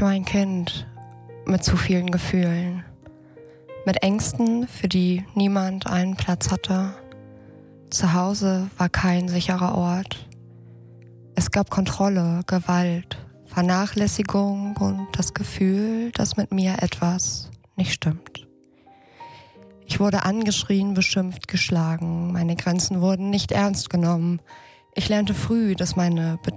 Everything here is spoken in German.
Ich war ein Kind mit zu vielen Gefühlen, mit Ängsten, für die niemand einen Platz hatte. Zu Hause war kein sicherer Ort. Es gab Kontrolle, Gewalt, Vernachlässigung und das Gefühl, dass mit mir etwas nicht stimmt. Ich wurde angeschrien, beschimpft, geschlagen. Meine Grenzen wurden nicht ernst genommen. Ich lernte früh, dass meine